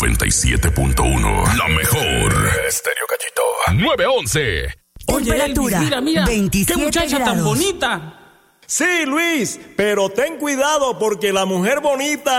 97.1. La mejor. Estéreo Cachito. 911. Oye, Temperatura, Elvis, mira, 27 qué muchacha grados. tan bonita. Sí, Luis, pero ten cuidado porque la mujer bonita